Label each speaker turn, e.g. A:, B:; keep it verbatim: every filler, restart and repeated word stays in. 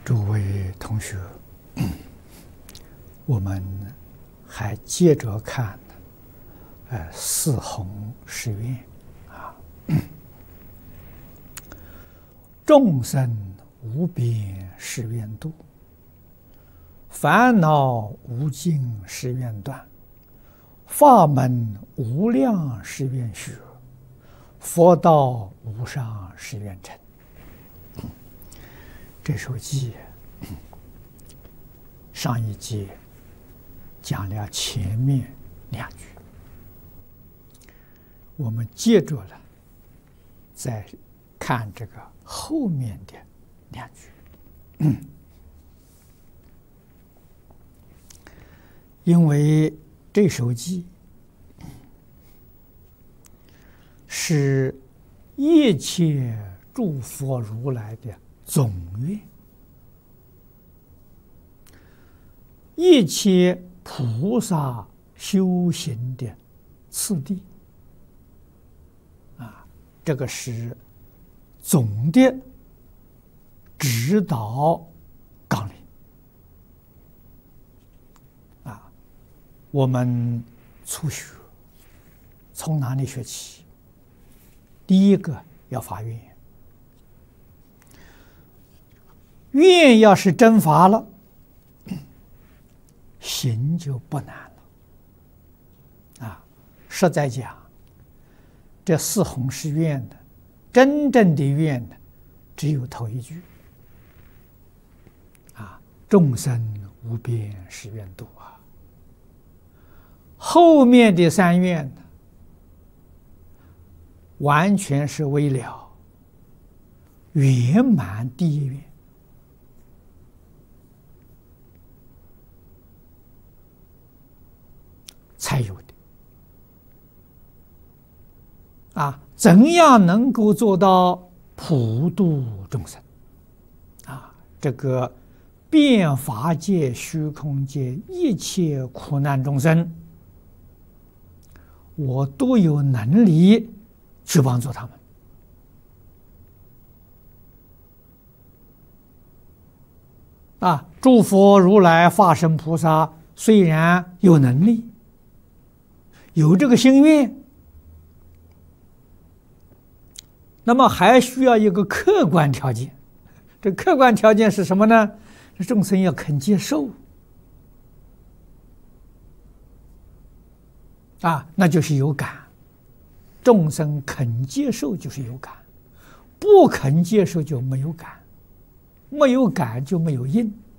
A: 诸位同学，我们还接着看，呃，四弘誓愿啊，众生无边誓愿度，烦恼无尽誓愿断，法门无量誓愿学，佛道无上誓愿成。这首偈上一节讲了前面两句，我们接着了再看这个后面的两句。因为这首偈是一切诸佛如来的总愿，一切菩萨修行的次第啊，这个是总的指导纲领啊。我们初学从哪里学起？第一个要发愿，愿要是真发了，行就不难了啊。实在讲，这四弘誓愿的真正的愿呢，只有头一句啊，众生无边誓愿度啊。后面的三愿呢，完全是为了圆满第一愿才有的啊！怎样能够做到普度众生啊？这个遍法界、虚空界一切苦难众生，我都有能力去帮助他们啊！诸佛如来、法身菩萨虽然有能力，有这个心愿，那么还需要一个客观条件。这客观条件是什么呢？众生要肯接受啊，那就是有感。众生肯接受就是有感，不肯接受就没有感，没有感就没有因